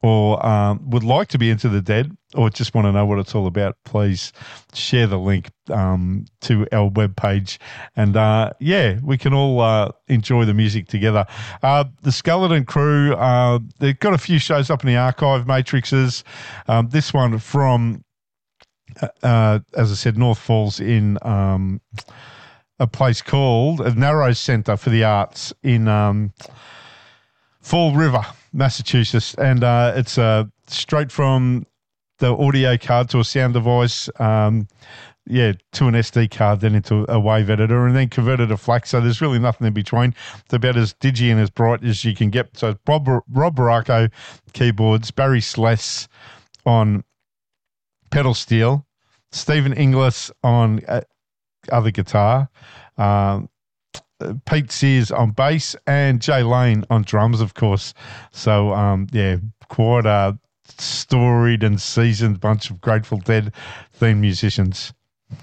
or would like to be Into the Dead, or just want to know what it's all about, please share the link to our webpage. And, we can all enjoy the music together. The Skeleton Crew, they've got a few shows up in the archive matrices. This one from, as I said, North Falls in a place called Narrows Centre for the Arts in Fall River, Massachusetts, and it's straight from the audio card to a sound device, to an SD card, then into a wave editor, and then converted to FLAC. So there's really nothing in between. It's about as digi and as bright as you can get. So Rob Baracco keyboards, Barry Sless on pedal steel, Stephen Inglis on other guitar, Pete Sears on bass, and Jay Lane on drums, of course. So, quite a storied and seasoned bunch of Grateful Dead themed musicians.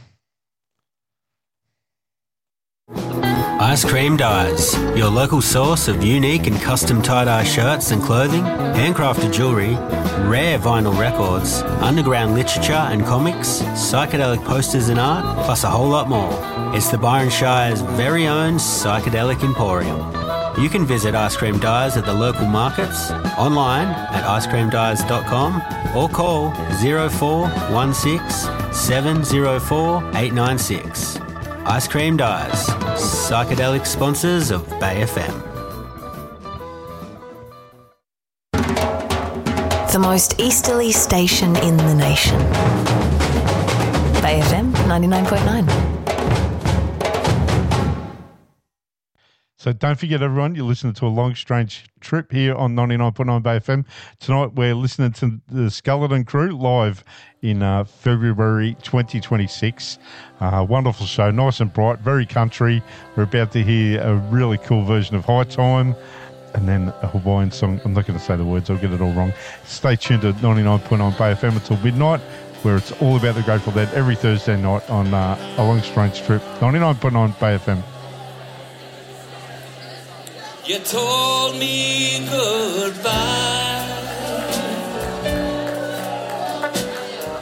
Ice Cream Dyes, your local source of unique and custom tie-dye shirts and clothing, handcrafted jewellery, rare vinyl records, underground literature and comics, psychedelic posters and art, plus a whole lot more. It's the Byron Shire's very own Psychedelic Emporium. You can visit Ice Cream Dyes at the local markets, online at icecreamdyes.com, or call 0416 704 896. Ice Cream Dyes, psychedelic sponsors of Bay FM. The most easterly station in the nation. Bay FM 99.9. So don't forget, everyone, you're listening to A Long Strange Trip here on 99.9 Bay FM. Tonight we're listening to the Skeleton Crew live in February 2026. Wonderful show, nice and bright, very country. We're about to hear a really cool version of High Time and then a Hawaiian song. I'm not going to say the words, I'll get it all wrong. Stay tuned to 99.9 Bay FM until midnight, where it's all about the Grateful Dead every Thursday night on A Long Strange Trip, 99.9 Bay FM. You told me goodbye.